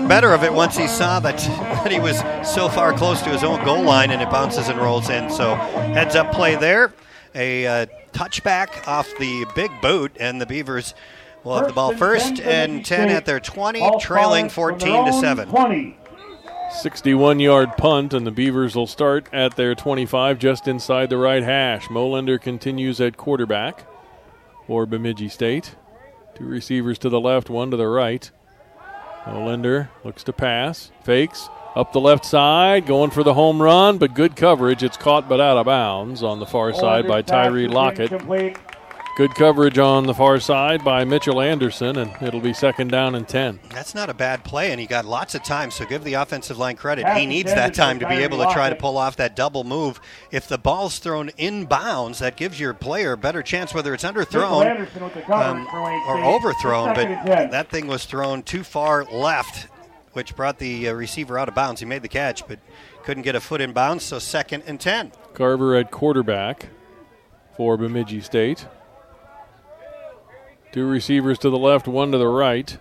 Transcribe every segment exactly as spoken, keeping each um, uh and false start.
thought better of it once he saw that, that he was so far close to his own goal line, and it bounces and rolls in. So heads up play there. A uh, touchback off the big boot, and the Beavers will have the ball first and ten at their twenty, trailing fourteen to seven. sixty-one-yard punt, and the Beavers will start at their twenty-five, just inside the right hash. Molander continues at quarterback for Bemidji State. Two receivers to the left, one to the right. Molander looks to pass, fakes, up the left side, going for the home run, but good coverage. It's caught but out of bounds on the far side by Tyree Lockett. Good coverage on the far side by Mitchell Anderson, and it'll be second down and ten. That's not a bad play, and he got lots of time, so give the offensive line credit. He needs that time to be able to try to pull off that double move. If the ball's thrown inbounds, that gives your player a better chance, whether it's underthrown um, or overthrown, but that thing was thrown too far left, which brought the uh, receiver out of bounds. He made the catch, but couldn't get a foot in bounds, so second and ten. Carver at quarterback for Bemidji State. Two receivers to the left, one to the right.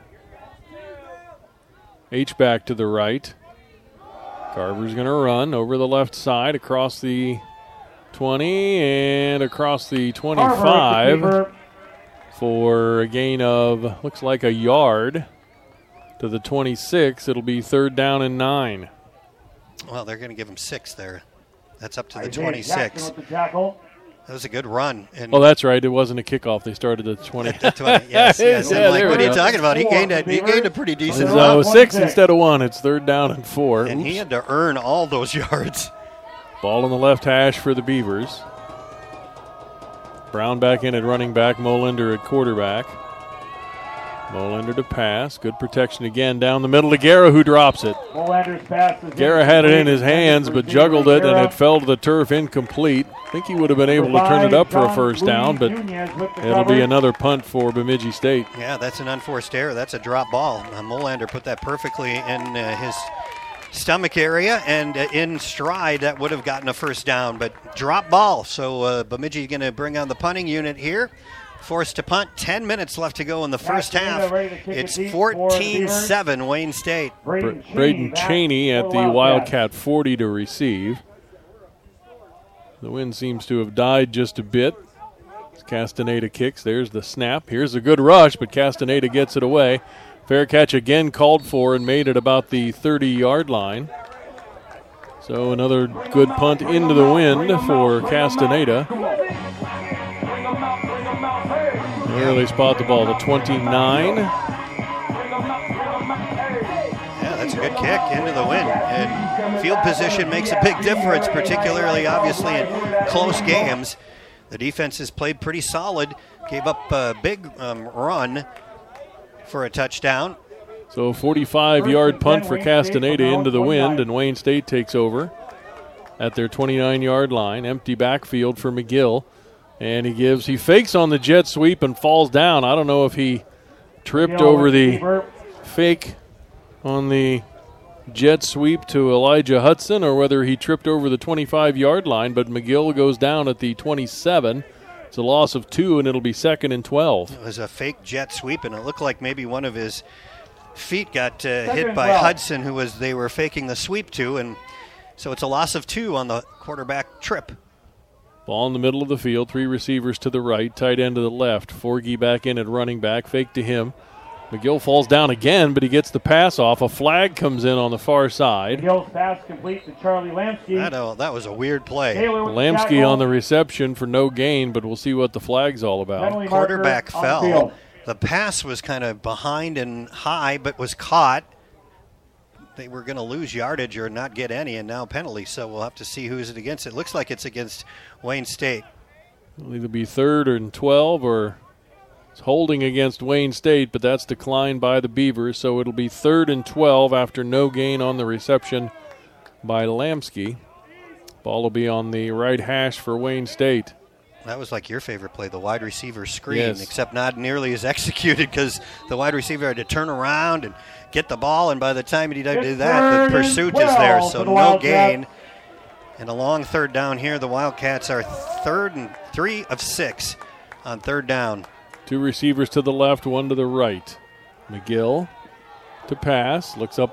H-back to the right. Carver's going to run over the left side across the twenty and across the twenty-five for a gain of, looks like a yard to the twenty-six. It'll be third down and nine. Well, they're going to give him six there. That's up to the twenty-six. That was a good run. And oh, that's right. It wasn't a kickoff. They started at the twenty. At the twenty, yes, yes. Yeah, like, what are you go. talking about? He gained a, he gained a pretty decent so run. six instead of one. It's third down and four. And Oops. he had to earn all those yards. Ball on the left hash for the Beavers. Brown back in at running back. Molander at quarterback. Molander to pass. Good protection again down the middle to Guerra, who drops it. Guerra had it in his hands, but juggled it, and it fell to the turf incomplete. I think he would have been able to turn it up for a first down, but it'll be another punt for Bemidji State. Yeah, that's an unforced error. That's a drop ball. Uh, Molander put that perfectly in uh, his stomach area, and uh, in stride, that would have gotten a first down, but drop ball. So uh, Bemidji going to bring on the punting unit here. Forced to punt. Ten minutes left to go in the first half. It's fourteen seven Wayne State. Braden Cheney at the Wildcat forty to receive. The wind seems to have died just a bit. Castaneda kicks. There's the snap. Here's a good rush, but Castaneda gets it away. Fair catch again called for and made it about the thirty-yard line. So another good punt into the wind for Castaneda. Early spot the ball, the twenty-nine. Yeah, that's a good kick into the wind. And field position makes a big difference, particularly, obviously, in close games. The defense has played pretty solid, gave up a big um, run for a touchdown. So forty-five-yard punt for Castaneda into the wind, and Wayne State takes over at their twenty-nine-yard line. Empty backfield for McGill. And he gives, he fakes on the jet sweep and falls down. I don't know if he tripped over the fake on the jet sweep to Elijah Hudson or whether he tripped over the twenty-five-yard line, but McGill goes down at the twenty-seven. It's a loss of two, and it'll be second and twelve. It was a fake jet sweep, and it looked like maybe one of his feet got uh, hit by Hudson, who was they were faking the sweep to, and so it's a loss of two on the quarterback trip. Ball in the middle of the field, three receivers to the right, tight end to the left. Forgy back in at running back, fake to him. McGill falls down again, but he gets the pass off. A flag comes in on the far side. McGill's pass complete to Charlie Lamsky. That, uh, that was a weird play. Lamsky on the reception for no gain, but we'll see what the flag's all about. Quarterback fell. The pass was kind of behind and high, but was caught. They were going to lose yardage or not get any, and now penalty, so we'll have to see who's it against. It looks like it's against Wayne State. It'll either be third and twelve or it's holding against Wayne State, but that's declined by the Beavers, so it'll be third and twelve after no gain on the reception by Lamsky. Ball will be on the right hash for Wayne State. That was like your favorite play, the wide receiver screen, yes. Except not nearly as executed because the wide receiver had to turn around and get the ball, and by the time he did that, the pursuit is there, so no gain. And a long third down here. The Wildcats are third and three of six on third down. Two receivers to the left, one to the right. McGill to pass, looks up